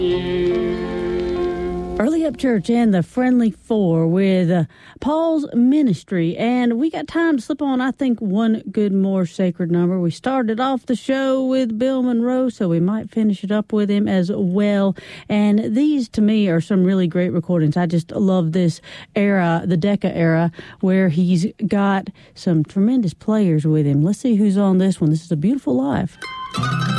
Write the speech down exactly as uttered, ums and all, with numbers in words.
Early Up Church and the Friendly Four with uh, Paul's Ministry. And we got time to slip on, I think, one good more sacred number. We started off the show with Bill Monroe, so we might finish it up with him as well. And these, to me, are some really great recordings. I just love this era, the Decca era, where he's got some tremendous players with him. Let's see who's on this one. This is A Beautiful Life.